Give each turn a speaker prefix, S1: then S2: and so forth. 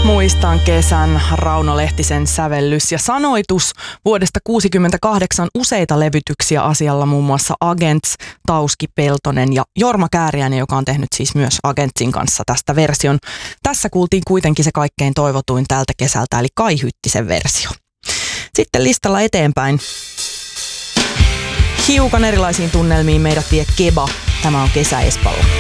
S1: Muistan kesän, Rauno Lehtisen sävellys ja sanoitus vuodesta 1968 useita levytyksiä asialla, muun muassa Agents, Tauski Peltonen ja Jorma Kääriäinen, joka on tehnyt siis myös Agentsin kanssa tästä version. Tässä kuultiin kuitenkin se kaikkein toivotuin tältä kesältä, eli Kai Hyttisen versio. Sitten listalla eteenpäin. Hiukan erilaisiin tunnelmiin meidät vie Keba. Tämä on Kesä Espalla.